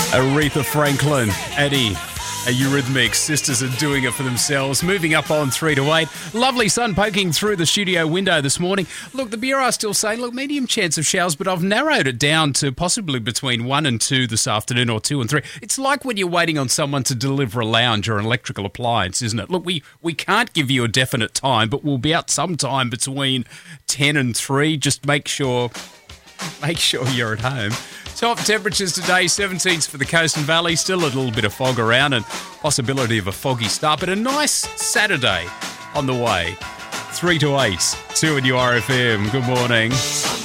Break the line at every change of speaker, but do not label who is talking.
Aretha Franklin, Eddie, Eurythmics, sisters are doing it for themselves. Moving up on 3 to 8. Lovely sun poking through the studio window this morning. Look, the Bureau are still saying, medium chance of showers, but I've narrowed it down to possibly between 1 and 2 this afternoon, or 2 and 3. It's like when you're waiting on someone to deliver a lounge or an electrical appliance, isn't it? Look, we can't give you a definite time, but we'll be out sometime between 10 and 3. Just make sure you're at home. Top temperatures today, 17s for the coast and valley. Still a little bit of fog around and possibility of a foggy start, but a nice Saturday on the way. 3 to 8, 2 at URFM. Good morning.